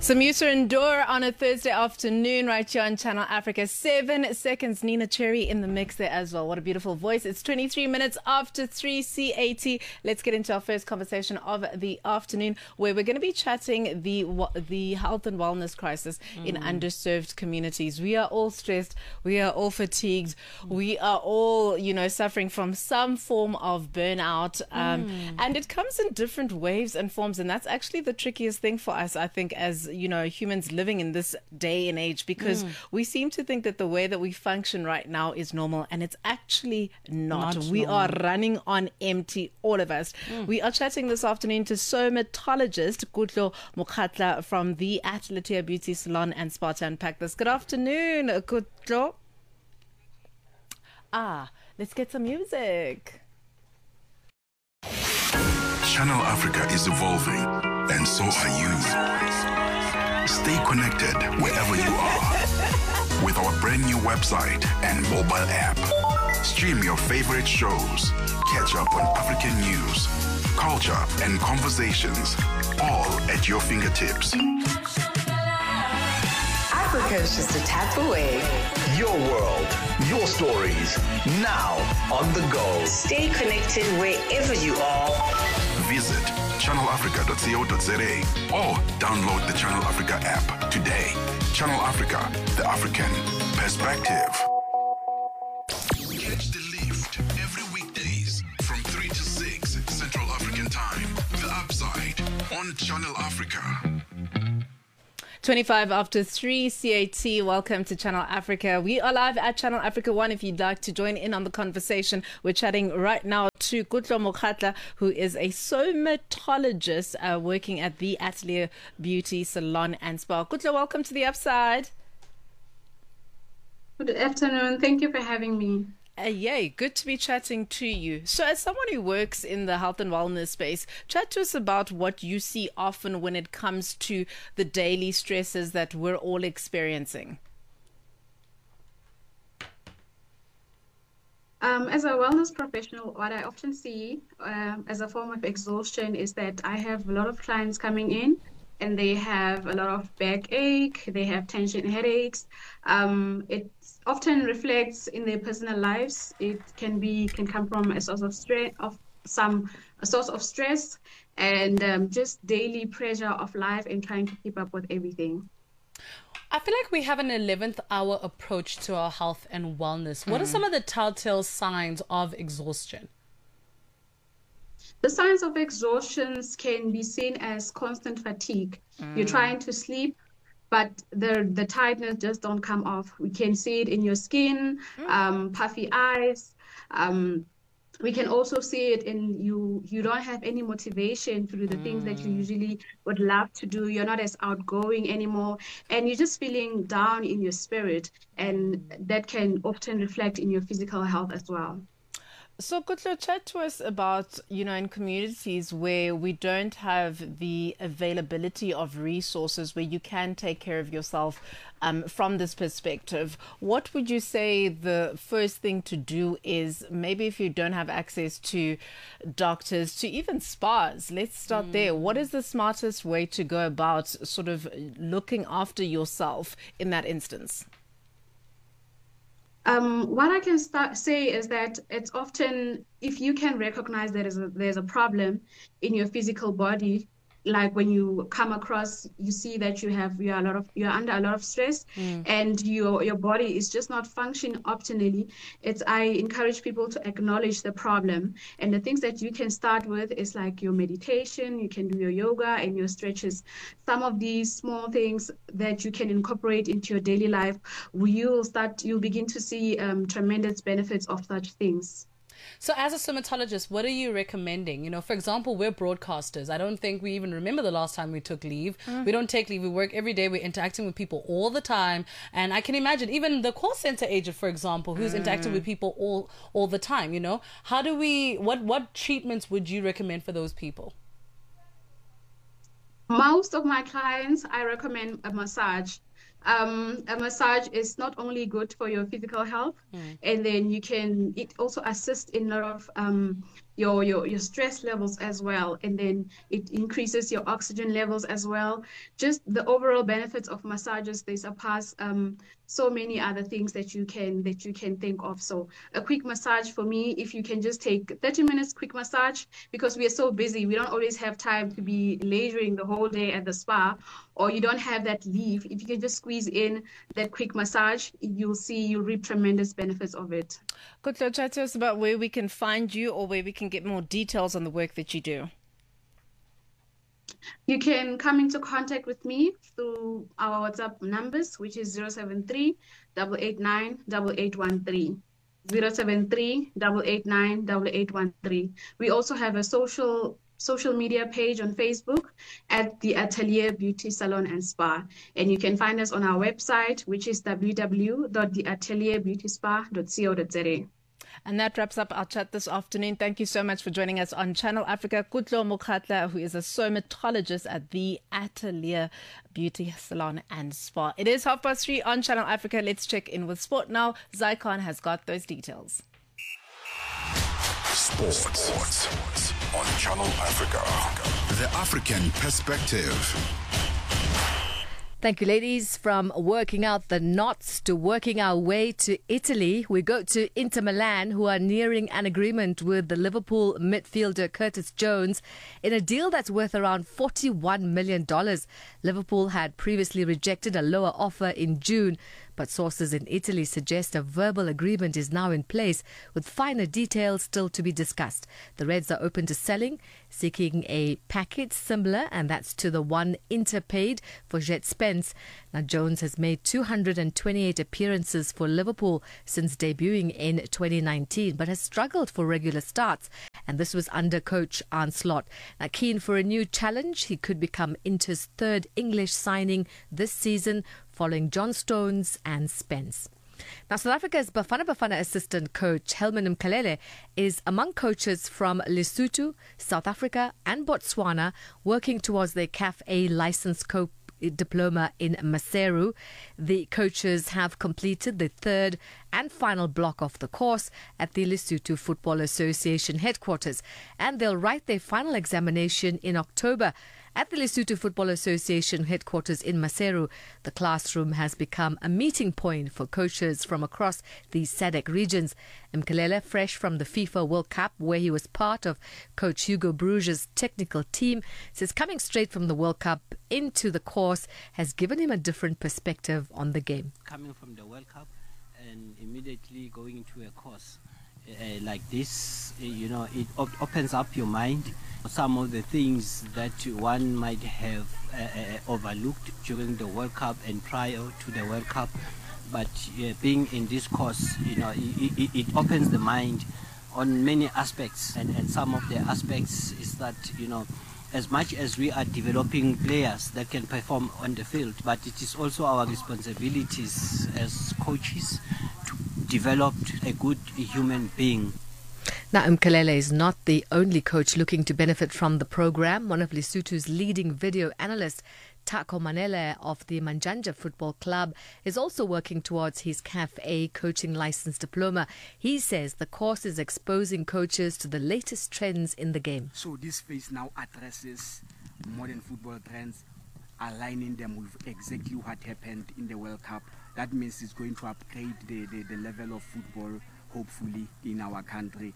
So Musa and Dor on a Thursday afternoon right here on Channel Africa. 7 seconds. Nina Cherry in the mix there as well. What a beautiful voice. It's 23 minutes after 3 CAT. Let's get into our first conversation of the afternoon, where we're going to be chatting the health and wellness crisis in underserved communities. We are all stressed. We are all fatigued. We are all, suffering from some form of burnout. And it comes in different waves and forms. And that's actually the trickiest thing for us, I think, as humans living in this day and age, because we seem to think that the way that we function right now is normal, and it's actually not. We are running on empty, all of us. We are chatting this afternoon to somatologist Kutlo Mokhatla from the Atelier Beauty Salon and Spa to unpack this. Good afternoon, Kutlo. Let's get some music. Channel Africa is evolving, and so are you. Stay connected wherever you are with our brand new website and mobile app. Stream your favorite shows, catch up on African news, culture, and conversations, all at your fingertips. Africa is just a tap away. Your world, your stories, now on the go. Stay connected wherever you are. Visit channelafrica.co.za or download the Channel Africa app today. Channel Africa, the African perspective. Catch the lift every weekdays from 3 to 6 Central African Time. The Upside on Channel Africa. 25 after 3 CAT. Welcome to Channel Africa. We are live at Channel Africa 1 if you'd like to join in on the conversation. We're chatting right now to Kutlo Mokhatla, who is a somatologist working at the Atelier Beauty Salon and Spa. Kutlo, welcome to the Upside. Good afternoon. Thank you for having me. Yay, good to be chatting to you. So as someone who works in the health and wellness space, chat to us about what you see often when it comes to the daily stresses that we're all experiencing. As a wellness professional, what I often see as a form of exhaustion is that I have a lot of clients coming in and they have a lot of backache, they have tension headaches. It often reflects in their personal lives. It can come from a source of stress, and just daily pressure of life and trying to keep up with everything. I feel like we have an 11th hour approach to our health and wellness. What are some of the telltale signs of exhaustion? The signs of exhaustion can be seen as constant fatigue. You're trying to sleep, but the tiredness just don't come off. We can see it in your skin, puffy eyes. We can also see it in you don't have any motivation to do the things that you usually would love to do. You're not as outgoing anymore, and you're just feeling down in your spirit, and that can often reflect in your physical health as well. So Kutlo, chat to us about, in communities where we don't have the availability of resources where you can take care of yourself from this perspective. What would you say the first thing to do is, maybe if you don't have access to doctors, to even spas? Let's start there. What is the smartest way to go about sort of looking after yourself in that instance? What I can say is that it's often, if you can recognize there's a problem in your physical body, like when you come across, you see that you're under a lot of stress, and your body is just not functioning optimally. I encourage people to acknowledge the problem, and the things that you can start with is like your meditation. You can do your yoga and your stretches. Some of these small things that you can incorporate into your daily life, you'll begin to see tremendous benefits of such things. So as a somatologist, what are you recommending? For example, we're broadcasters. I don't think we even remember the last time we took leave. We don't take leave. We work every day. We're interacting with people all the time. And I can imagine even the call center agent, for example, who's interacting with people all the time, How do what treatments would you recommend for those people? Most of my clients, I recommend a massage. A massage is not only good for your physical health, and then it also assists in a lot of your stress levels as well, and then it increases your oxygen levels as well. Just the overall benefits of massages, they surpass so many other things that you can think of. So a quick massage for me, if you can just take 30 minutes quick massage, because we are so busy, we don't always have time to be laboring the whole day at the spa, or you don't have that leave. If you can just squeeze in that quick massage, you'll reap tremendous benefits of it. Kutlo, chat to us about where we can find you or where we can get more details on the work that you do. You can come into contact with me through our WhatsApp numbers, which is 073 889 8813. 073 889 8813. We also have a social media page on Facebook at the Atelier Beauty Salon and Spa. And you can find us on our website, which is www.theatelierbeautyspa.co.za. And that wraps up our chat this afternoon. Thank you so much for joining us on Channel Africa. Kutlo Mokhatla, who is a somatologist at the Atelier Beauty Salon and Spa. It is 3:30 on Channel Africa. Let's check in with sport now. Zycon has got those details. Sports on Channel Africa. The African perspective. Thank you, ladies. From working out the knots to working our way to Italy, we go to Inter Milan, who are nearing an agreement with the Liverpool midfielder Curtis Jones in a deal that's worth around $41 million. Liverpool had previously rejected a lower offer in June, but sources in Italy suggest a verbal agreement is now in place, with finer details still to be discussed. The Reds are open to selling, seeking a package similar, and that's to the one Inter paid for Jet Spence. Now, Jones has made 228 appearances for Liverpool since debuting in 2019, but has struggled for regular starts, and this was under coach Arne Slot. Now, keen for a new challenge, he could become Inter's third English signing this season, following John Stones and Spence. Now, South Africa's Bafana Bafana assistant coach Helman Mkalele is among coaches from Lesotho, South Africa and Botswana working towards their CAF A license diploma in Maseru. The coaches have completed the third and final block of the course at the Lesotho Football Association headquarters, and they'll write their final examination in October. At the Lesotho Football Association headquarters in Maseru, the classroom has become a meeting point for coaches from across the SADC regions. Mkalele, fresh from the FIFA World Cup, where he was part of Coach Hugo Bruges' technical team, says coming straight from the World Cup into the course has given him a different perspective on the game. Coming from the World Cup and immediately going into a course like this, it opens up your mind. Some of the things that one might have overlooked during the World Cup and prior to the World Cup, but being in this course, it opens the mind on many aspects, and some of the aspects is that, as much as we are developing players that can perform on the field, but it is also our responsibilities as coaches to develop a good human being. Now, Mkalele is not the only coach looking to benefit from the program. One of Lesotho's leading video analysts, Tako Manele of the Manjanja Football Club, is also working towards his CAF A coaching license diploma. He says the course is exposing coaches to the latest trends in the game. So this phase now addresses modern football trends, aligning them with exactly what happened in the World Cup. That means it's going to upgrade the level of football, hopefully, in our country.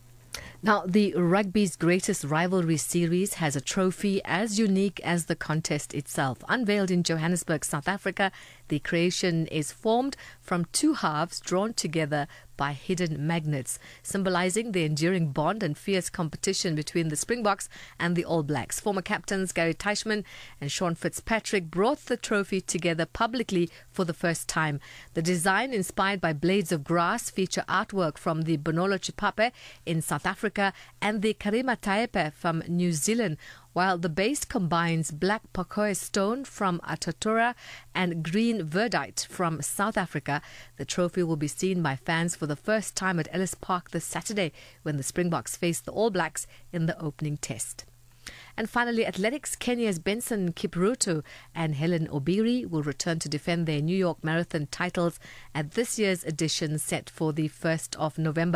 Now, the rugby's greatest rivalry series has a trophy as unique as the contest itself. Unveiled in Johannesburg, South Africa, the creation is formed from two halves drawn together by hidden magnets, symbolizing the enduring bond and fierce competition between the Springboks and the All Blacks. Former captains Gary Teichmann and Sean Fitzpatrick brought the trophy together publicly for the first time. The design, inspired by blades of grass, feature artwork from the Bonolo Chipape in South Africa and the Karima Taepe from New Zealand, while the base combines black Pacoe stone from Atatura and green verdite from South Africa. The trophy will be seen by fans for the first time at Ellis Park this Saturday when the Springboks face the All Blacks in the opening test. And finally, athletics, Kenya's Benson Kipruto and Helen Obiri will return to defend their New York Marathon titles at this year's edition set for the 1st of November.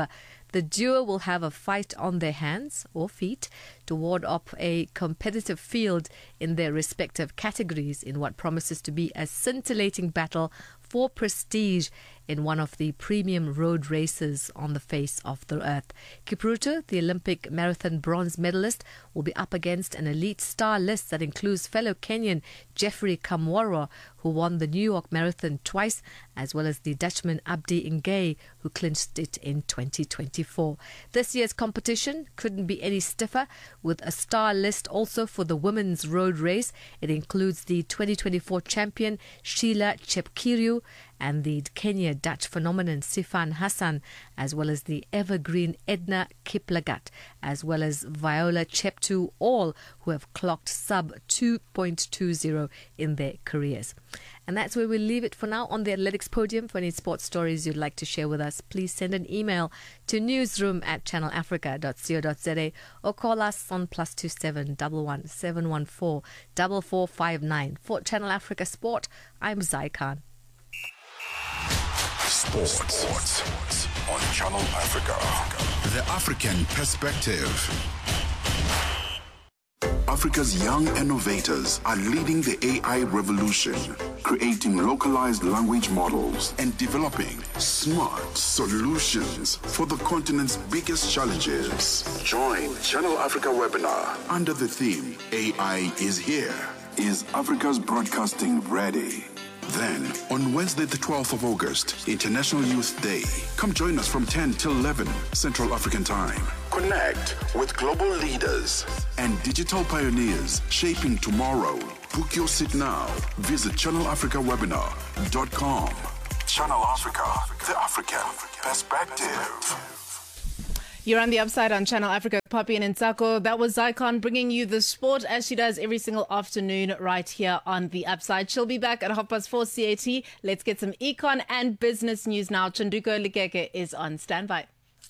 The duo will have a fight on their hands or feet to ward off a competitive field in their respective categories in what promises to be a scintillating battle for prestige in one of the premium road races on the face of the earth. Kipruto, the Olympic marathon bronze medalist, will be up against an elite star list that includes fellow Kenyan Jeffrey Kamworor, who won the New York Marathon twice, as well as the Dutchman Abdi Ngay, who clinched it in 2024. This year's competition couldn't be any stiffer, with a star list also for the women's road race. It includes the 2024 champion Sheila Chepkirui and the Kenya Dutch phenomenon Sifan Hassan, as well as the evergreen Edna Kiplagat, as well as Viola Cheptu, all who have clocked sub 2.20 in their careers. And that's where we'll leave it for now on the athletics podium. For any sports stories you'd like to share with us, please send an email to newsroom@channelafrica.co.za or call us on +27 11 714 4459. For Channel Africa Sport, I'm Zai Khan. Sports on Channel Africa. The African perspective. Africa's young innovators are leading the AI revolution, creating localized language models and developing smart solutions for the continent's biggest challenges. Join Channel Africa webinar under the theme AI is here. Is Africa's broadcasting ready? Then, on Wednesday, the 12th of August, International Youth Day, come join us from 10 till 11 Central African Time. Connect with global leaders and digital pioneers shaping tomorrow. Book your seat now. Visit channelafricawebinar.com. Channel Africa, the African perspective. You're on the upside on Channel Africa. Poppy and Nsako. That was Zycon bringing you the sport as she does every single afternoon right here on the upside. She'll be back at 4:30 CAT. Let's get some econ and business news now. Chanduko Likeke is on standby.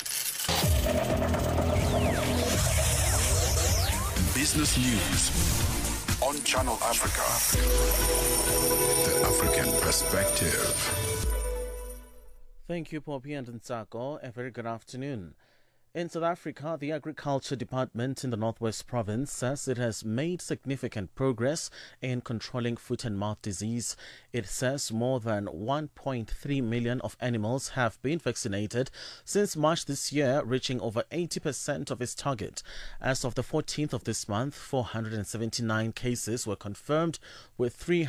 Business news on Channel Africa. The African perspective. Thank you, Poppy and Nsako. A very good afternoon. In South Africa, the Agriculture Department in the Northwest Province says it has made significant progress in controlling foot-and-mouth disease. It says more than 1.3 million of animals have been vaccinated since March this year, reaching over 80% of its target. As of the 14th of this month, 479 cases were confirmed, with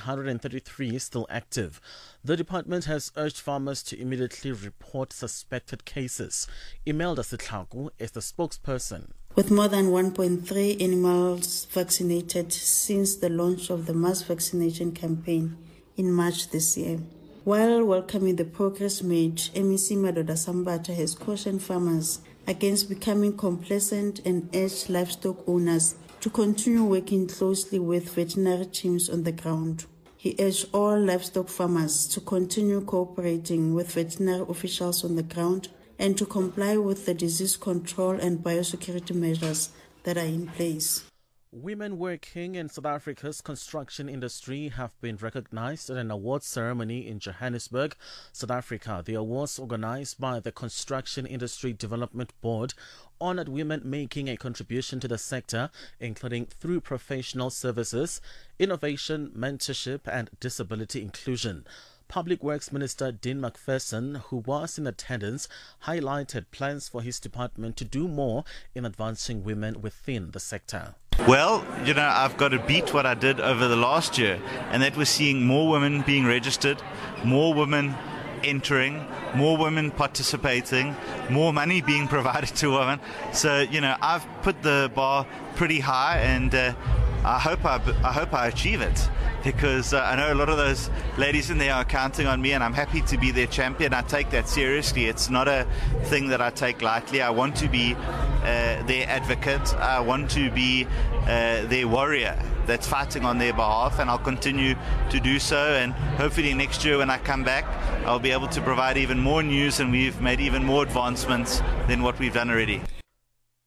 333 still active. The department has urged farmers to immediately report suspected cases. Imelda Sitlaku is the spokesperson. With more than 1.3 animals vaccinated since the launch of the mass vaccination campaign in March this year. While welcoming the progress made, MEC Madoda Sambata has cautioned farmers against becoming complacent and urged livestock owners to continue working closely with veterinary teams on the ground. He urged all livestock farmers to continue cooperating with veterinary officials on the ground and to comply with the disease control and biosecurity measures that are in place. Women working in South Africa's construction industry have been recognized at an awards ceremony in Johannesburg, South Africa. The awards, organized by the Construction Industry Development Board, honored women making a contribution to the sector, including through professional services, innovation, mentorship, and disability inclusion. Public Works Minister Dean McPherson, who was in attendance, highlighted plans for his department to do more in advancing women within the sector. Well, I've got to beat what I did over the last year, and that was seeing more women being registered, more women entering, more women participating, more money being provided to women. So, I've put the bar pretty high, and I hope I achieve it, because I know a lot of those ladies in there are counting on me, and I'm happy to be their champion. I take that seriously. It's not a thing that I take lightly. I want to be their advocate. I want to be their warrior that's fighting on their behalf, and I'll continue to do so. And hopefully next year when I come back, I'll be able to provide even more news, and we've made even more advancements than what we've done already.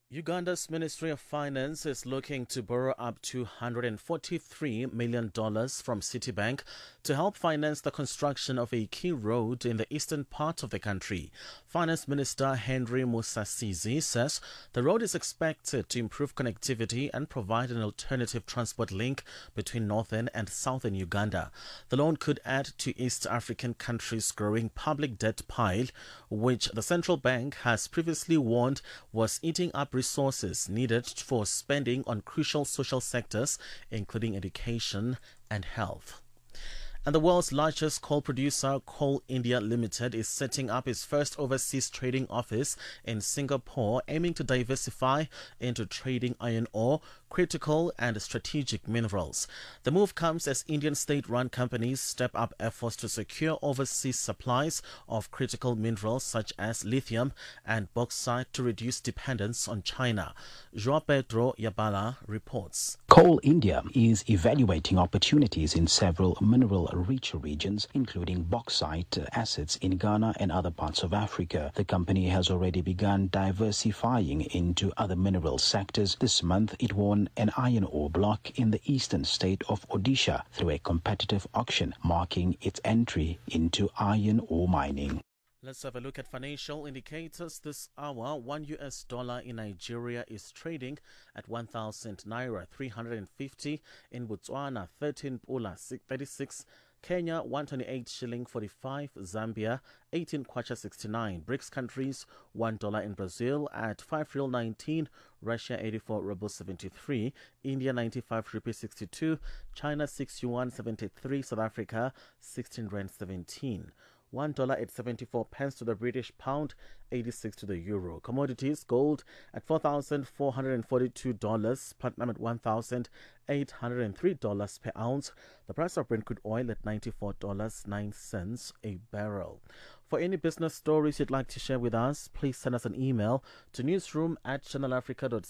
Uganda's Ministry of Finance is looking to borrow up to $143 million from Citibank to help finance the construction of a key road in the eastern part of the country. Finance Minister Henry Musasizi says the road is expected to improve connectivity and provide an alternative transport link between northern and southern Uganda. The loan could add to East African countries' growing public debt pile, which the central bank has previously warned was eating up resources needed for spending on crucial social sectors, including education and health. And the world's largest coal producer, Coal India Limited, is setting up its first overseas trading office in Singapore, aiming to diversify into trading iron ore, critical and strategic minerals. The move comes as Indian state-run companies step up efforts to secure overseas supplies of critical minerals such as lithium and bauxite to reduce dependence on China. João Pedro Yabala reports. Coal India is evaluating opportunities in several mineral-rich regions, including bauxite assets in Ghana and other parts of Africa. The company has already begun diversifying into other mineral sectors. This month, it won an iron ore block in the eastern state of Odisha through a competitive auction, marking its entry into iron ore mining. Let's have a look at financial indicators this hour. $1 in Nigeria is trading at 1,000 naira 350. In Botswana, 13 pula 36. Kenya, 128 shilling 45. Zambia, 18 kwacha 69. BRICS countries, $1 in Brazil at 5 real 19. Russia, 84 ruble 73. India, 95 rupee 62. China, 6 yuan 73. South Africa, 16 rand 17. $1 at 74 pence to the British pound, 86 to the euro. Commodities: gold at $4,442, platinum at $1,803 per ounce. The price of Brent crude oil at $94.09 a barrel. For any business stories you'd like to share with us, please send us an email to newsroom@channelafrica.co.za.